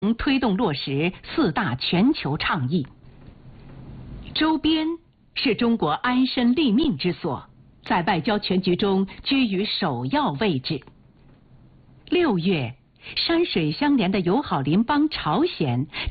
推动落实4大全球倡议。周边是中国安身立命之所，在外交全局中居于首要位置。6月，山水相连的友好邻邦朝鲜